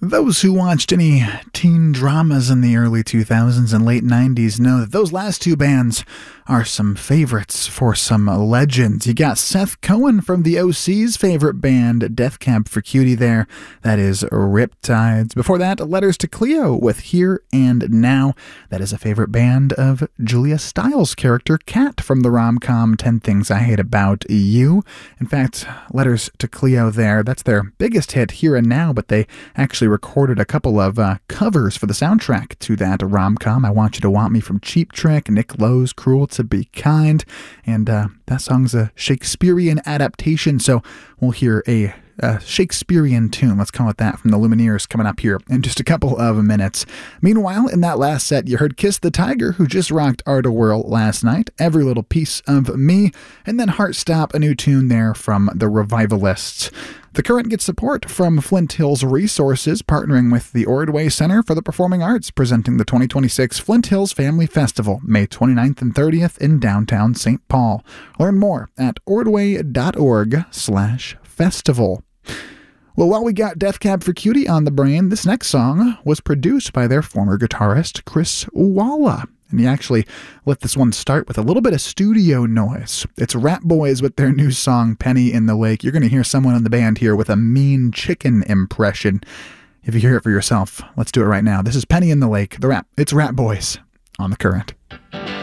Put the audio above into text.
Those who watched any teen dramas in the early 2000s and late 90s know that those last two bands are some favorites for some legends. You got Seth Cohen from the OC's favorite band, Death Cab for Cutie there. That is Riptides. Before that, Letters to Cleo with Here and Now. That is a favorite band of Julia Stiles' character, Kat, from the rom-com 10 Things I Hate About You. In fact, Letters to Cleo there, that's their biggest hit, Here and Now, but they actually recorded a couple of covers for the soundtrack to that rom-com. I Want You to Want Me from Cheap Trick, Nick Lowe's Cruel to Be Kind, and that song's a Shakespearean adaptation, so we'll hear a Shakespearean tune, let's call it that, from the Lumineers coming up here in just a couple of minutes. Meanwhile, in that last set, you heard Kiss the Tiger, who just rocked Art of Whirl last night, Every Little Piece of Me, and then Heartstop, a new tune there from the Revivalists. The Current gets support from Flint Hills Resources, partnering with the Ordway Center for the Performing Arts, presenting the 2026 Flint Hills Family Festival, May 29th and 30th in downtown St. Paul. Learn more at ordway.org/festival. Well, while we got Death Cab for Cutie on the brain, this next song was produced by their former guitarist, Chris Walla. And he actually let this one start with a little bit of studio noise. It's Rat Boys with their new song, Penny in the Lake. You're going to hear someone in the band here with a mean chicken impression. If you hear it for yourself, let's do it right now. This is Penny in the Lake, it's Rat Boys on The Current.